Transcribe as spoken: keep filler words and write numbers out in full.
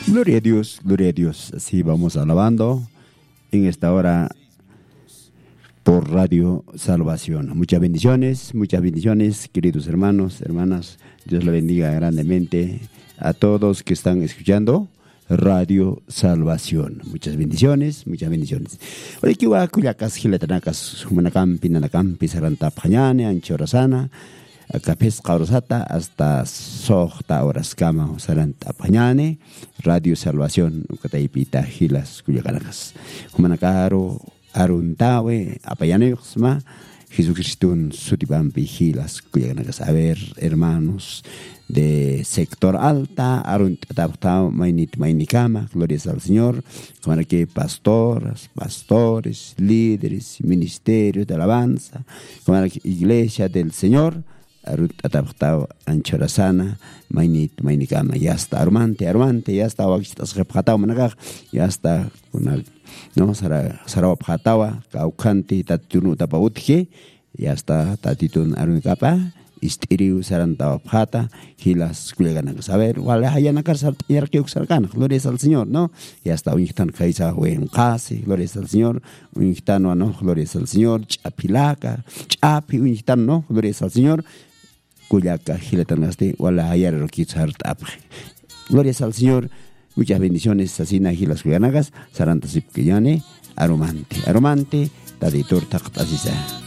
Gloria a Dios, gloria a Dios. Así vamos alabando en esta hora por Radio Salvación. Muchas bendiciones, muchas bendiciones, queridos hermanos, hermanas. Dios le bendiga grandemente a todos que están escuchando Radio Salvación. Muchas bendiciones, muchas bendiciones. Hoy aquí va a Culiacas, Giletanacas, Humanacampi, Nanacampi, Sarantapjañane, Anchorasana, Acapes Caurosata, hasta Sojta Horas Cama, Sarantapjañane, Radio Salvación, Ucataipita, Gilas, Culiacanacas, Humanacaro, Aruntawe, Apayanexma, Jesucristo, Sutibampi, Gilas, Culiacanacas. A ver, hermanos de sector alta, Aruntaptao, Mainit, Mainicama, glorias al Señor, como aquí pastoras, pastores, líderes, ministerios de alabanza, como aquí iglesia del Señor, Aruntaptao, Anchorasana, Mainit, Mainicama, ya está, Armante, Armante, ya está, Wakitas Repatao, Managaj, ya está, con no, Sara, Sarapatawa, Caucanti, Tatunu, Tapautje, ya está, Tatitun, Aruncapa, Istiriu Sarantao Pata, Gilas Culiacanacas. A ver, wala hayanakar yarkiuk sarcana, glorias al Señor, ¿no? Ya está, Unjitan Kaisa, Wen Casi, glorias al Señor, Unjitano, ¿no? Glorias al Señor, Chapilaca, Chapi, Unjitan, ¿no? Glorias al Señor, Culiaca, Gilatanaste, wala hayarkiuk sartapje. Glorias al Señor, muchas bendiciones, Asina, Gilas Culiacanacas, Sarantasipquillane, Aromante, Aromante, Taditur Tactasisa.